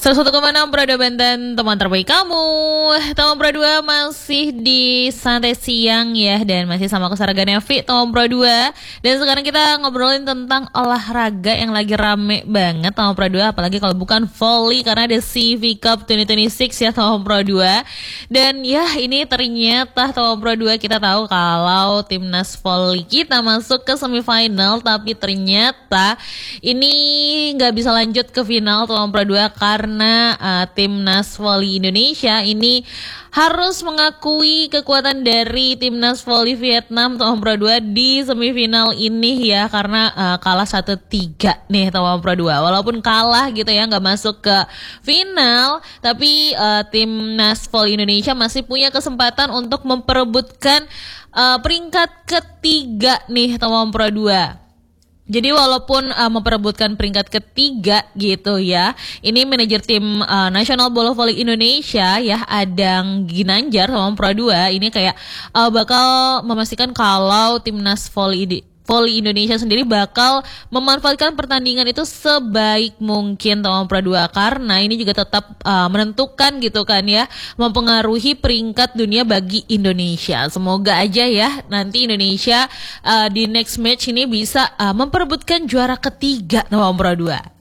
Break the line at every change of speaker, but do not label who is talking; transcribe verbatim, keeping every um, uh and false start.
seratus satu koma enam Pro dua Banten, teman terbaik kamu. Teman Pro dua masih di santai siang ya, dan masih sama aku Sarah Ganevi, teman Pro dua. Dan sekarang kita ngobrolin tentang olahraga yang lagi rame banget teman Pro dua, apalagi kalau bukan volley karena ada C V Cup dua ribu dua puluh enam ya teman Pro dua. Dan ya ini ternyata teman Pro dua kita tahu kalau timnas volley kita masuk ke semifinal, tapi ternyata ini nggak bisa lanjut ke final teman Pro dua karena Karena uh, timnas volley Indonesia ini harus mengakui kekuatan dari timnas volley Vietnam teman Pro dua di semifinal ini ya, karena uh, kalah satu tiga nih teman Pro dua. Walaupun kalah gitu ya, nggak masuk ke final, tapi uh, timnas volley Indonesia masih punya kesempatan untuk memperebutkan uh, peringkat ketiga nih teman Pro dua. Jadi walaupun uh, memperebutkan peringkat ketiga gitu ya, ini manajer tim uh, Nasional Bola Voli Indonesia ya, Adang Ginanjar sama Pro dua ini kayak uh, bakal memastikan kalau timnas voli di Voli Indonesia sendiri bakal memanfaatkan pertandingan itu sebaik mungkin teman Pro dua, karena ini juga tetap uh, menentukan gitu kan ya, mempengaruhi peringkat dunia bagi Indonesia. Semoga aja ya nanti Indonesia uh, di next match ini bisa uh, memperebutkan juara ketiga teman Pro dua.